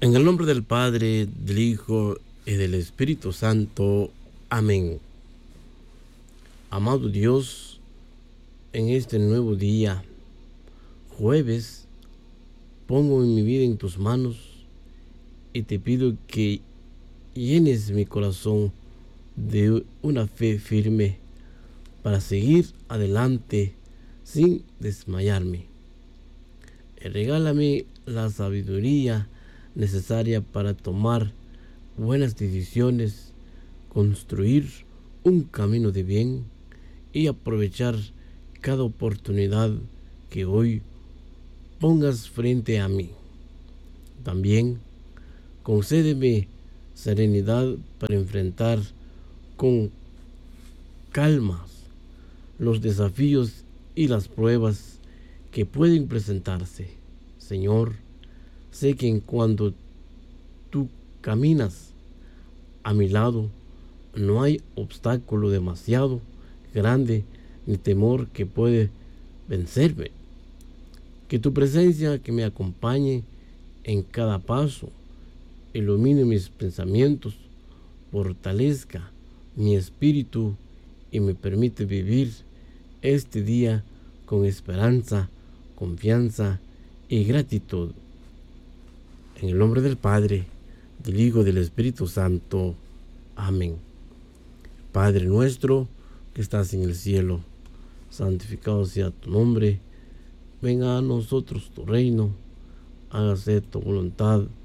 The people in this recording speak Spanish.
En el nombre del Padre, del Hijo y del Espíritu Santo. Amén. Amado Dios, en este nuevo día, jueves, pongo mi vida en tus manos y te pido que llenes mi corazón de una fe firme para seguir adelante sin desmayarme. Regálame la sabiduría necesaria para tomar buenas decisiones, construir un camino de bien y aprovechar cada oportunidad que hoy pongas frente a mí. También concédeme serenidad para enfrentar con calma los desafíos y las pruebas que pueden presentarse. Señor, sé que cuando tú caminas a mi lado, no hay obstáculo demasiado grande ni temor que puede vencerme. Que tu presencia que me acompañe en cada paso, ilumine mis pensamientos, fortalezca mi espíritu y me permite vivir este día con esperanza, confianza y gratitud. En el nombre del Padre, del Hijo y del Espíritu Santo. Amén. Padre nuestro que estás en el cielo, santificado sea tu nombre. Venga a nosotros tu reino, hágase tu voluntad